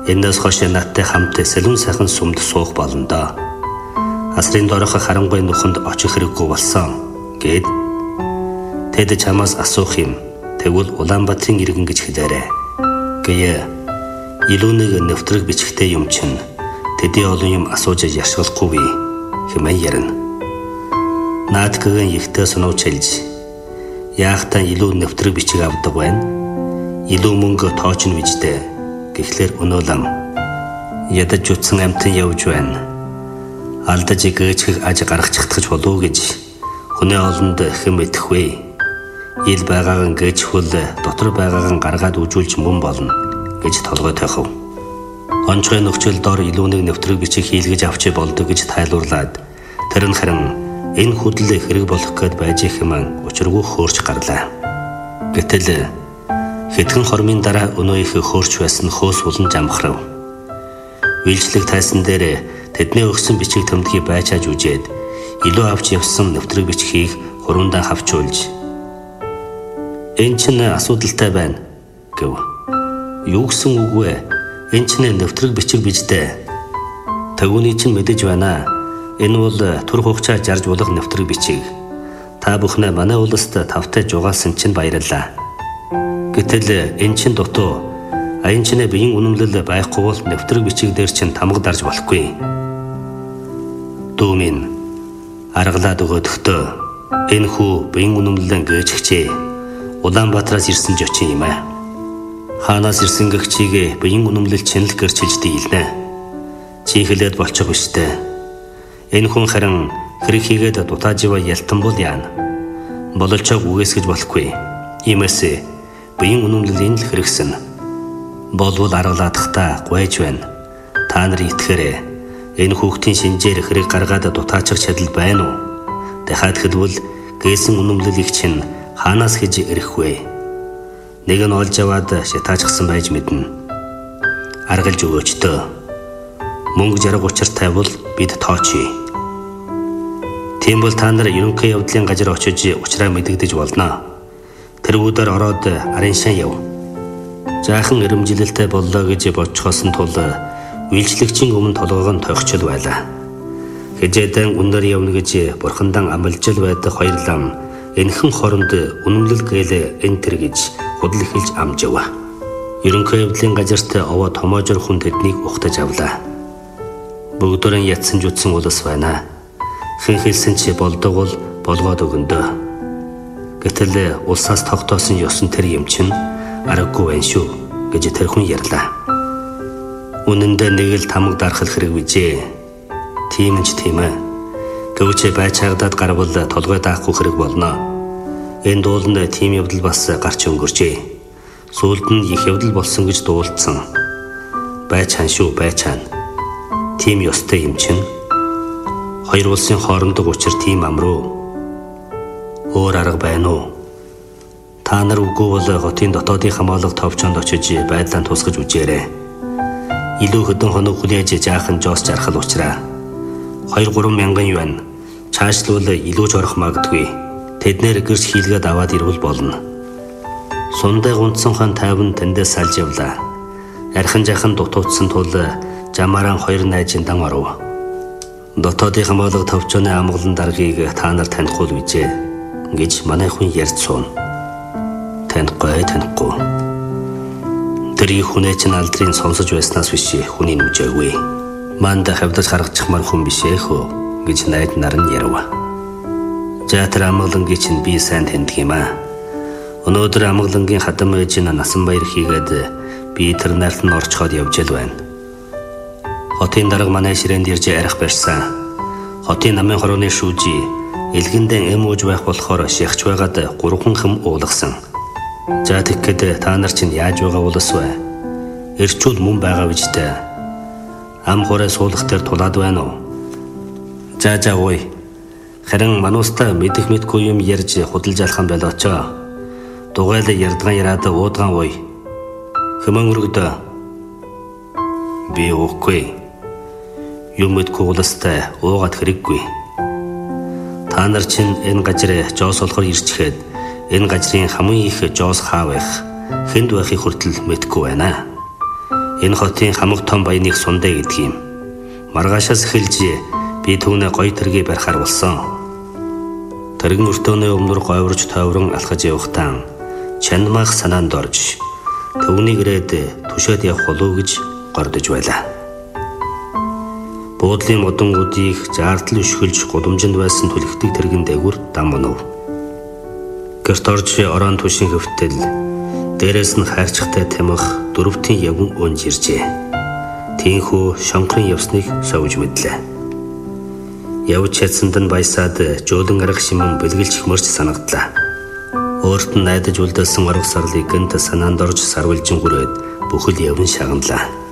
Энэс хойш надтай хамт сэлүүн сайхан сумд суух болно доо. Асрын доорх харангуй нүхэнд очих хэрэггүй болсон гэд тэд чамаас асуух юм. Тэгвэл Улаанбаатарын иргэн гэж хэлээрэй. Гээ илүү нэг нэвтрэг бичгтэй юм чинь тэдний олон юм асууж яшгалахгүй хэмээн ярина. Наадгын ихтэй сонуучилж яахтаа илүү нэвтрэг бичиг авдаг байна. Илүү мөнгө тоочно вижтэй. Гэхлээр өнөөлөм ядаж утсан амтан явж байна. Алдаж гээчхийг аж гаргачихдагч болов гэж хүнээ олонд хэн мэдэх вэ? Ил байгаагаа гээчхүүл дотор байгаагаа гаргаад үжүүлж мөн болно гэж толгой тохив. Онцгой нөхцөл дор илүү нэг нэвтрэг бичиг хийлгэж авч болдог гэж тайлбарлаад тэр нь харин энэ хөдөл хэрэг болох гээд байж хэмээн учиргүй хөөрч гарлаа. Гэтэл хэдхэн хормын дараа өнөө их хөөрч байсан хөөс улан жамхрав. Үйлчлэг тайсан дээр тэдний өгсөн бичиг тэмдгийг байчааж үжээд илүү авч явсан нэвтрэг бичгийг хуруундаа хавчуулж энэ чинь асуудалтай байна гэв. Юу гэсэн үг вэ? Энэ чинь нэвтрэг бичиг биждээ. Төвөний чинь мэдэж байна. Энэ бол түр хугацаа жарж болох нэвтрэг бичиг. Та бүхэн манай улсад тавтай жугаалсан чинь баярлалаа. Гэтэл энэ чинь дутуу. Аян чинь биеийн үнэмлэл байхгүй бол нэвтрэг бичиг дээр чинь тамга дарж болохгүй. Дүүмин аргалаад өгөөдөхтөө энэ хүү биеийн үнэмлэлэн гээчгчээ. Улаанбаатараас ирсэн жочин юм аа. Хаанаас ирсэн гэгчийг биеийн үнэмлэл чинь л гэрчилж дийлнэ. Чи хэлээд болчих биштэй. Энэ хүн харин хэрэг хийгээд дутаажива ялтан бол яана. Бололчоог үгээсгэж болохгүй. Иймээс биеийн үнэмлэл л хэрэгсэн. Болвол аргалаадахтаа гуйж байна. Та нар итгэхээрээ энэ хүүхдийн шинжээр хэрэг гаргаад дутаачих чадал байна уу? Дахиад хэлбэл гээсэн үнэмлэлийг чинь хаанаас хийж ирэх вэ? Нэг нь олж аваад шатаачсан байж мэднэ. Аргалж өгөөчтөө. Мөнгө жаргал учиртай бол бид тоочий. Тийм бол та нар ерөнхий явдлын газар очиж учраа мэдэгдэж болно. Тэр өдөр ороод арын шан яв. Жаахан ирэмжилэлтэй боллоо гэж бодчихсон тул үйлчлэгчийн өмнө толгойг нь тойхчл байлаа. Хэжээдэн өндөр явна гэж бурхандан амлжил байдаг хоёр лам энхэн хоронд үнэмлэл гээл энэ төр гэж худал эхэлж амжив. Ерөнхий явдлын газарт овоо томоожор хүн тэднийг ухтаж авлаа. Бүгдөрэн ятсан жутсан улс байна. Хэн хэлсэн чи болдог бол болгоод өгөндөө. Гэтэл улсаас тогтоосон ёсон тэр юм чинь аргагүй байна шүү гэж тэр хүн ярьлаа. Үнэн дээр нэг л тамга дарахл хэрэг вижээ. Тийм ч тийм ээ. Гэвч байцаагадад гарвал толгой даахгүй хэрэг болно. Энэ дууланд тийм явдал бас гарч өнгөрчээ. Сүүлд нь их явдал болсон гэж дуулцсан. Байцаан шүү байцаан. Тийм ёстой юм чинь. Хоёр улсын хоорондох учир тийм амруу. Өөр арга байна уу? Та нар үгүй бол хотын дотоодын хамгаалах товчонд очиж байдлаа тусгаж үзээрэй. Илүү хөдөн хоног хүлээж жаахан жоос жархал учраа. 2-3 мянган юань цаашлуул илүү ч орох магадгүй. Тэднэр гэрч хийлгээд аваад ирвэл болно. Сундай гунцсан хан 50 тэндээс салж явлаа. Архан жахан дутуудсан тул жамааран 2 найзын дан оров. Дотоодын хамгаалах товчооны амгалан даргаыг та нар танихгүй вижээ гэж манай хүн ярьж суун. Танихгүй. Тэр их хүнээ чинь алдрын сонсож байснаас биш хүний нүжээгүй. Манда хавдаж гаргачихмаар хүн биш ээ хөө гэж найд нар нь ярив. За тэр амгалангийн чинь би сайн таньдаг юм аа. Өнөөдөр амгалангийн хадам ээж нь насан баяр хийгээд би тэр нарт нь орчход явж л байна. Хотын дарга манай ширээнд ирж арих барьсан. Хотын намын хорооны шүүжи элгэндэн эм ууж байх болохоор шихч байгаад 3 хэм уулгасан. За тэгэхэд та нар чинь яаж байгаа улс вэ? Эрчүүл мөн байгаа вижтэй. Ам хорой суулгах дээр тулаад байна уу? За ой. Харин мануустаа мэдэх мэдгүй юм ярьж худалж алхан болоочоо. Дугайл ярдгаан яраад уудгаан ой. Хэмээн өргөдөө. Би уухгүй. Юм мэдгүй улстай уугаад хэрэггүй. Та нар чинь энэ газар жоос болохоор ирчихэд энэ газрын хамгийн их жоос хаа байх, хэнд байхыг хүртэл мэдгүй байна. Энэ хотын хамаг том баяныг Сундай гэдэг юм. Маргаашаас эхэлж би түүнээ гоё тэргээ барихаар болсон. Тэрэгэн өртөөний өмнөр говьрж тойврон алхаж явахтаа чанмаах санаанд орж төвнийг ирээд түшээд явах болов гэж гордож байлаа. Буудлын модонгуудыг заардал өшгөлж гудамжинд байсан түлхдэг тэрэгэн дээгүр дам монов. Гэрт орж орон түшин хөвтөл дээрээс нь хайрцагтай тамих дөрвтийн явган унж иржээ. Тийнхүү шонхрын явсныг совж мэдлээ. Явж чадсанд нь баясаад жуулан арга шимэн бэлгэлж хмөрч санагдлаа. Өөрт нь найдаж үлдээсэн арга сарлыг гэнт санаанд орж сарвилжин хүрээд бүхэл явн шагналаа.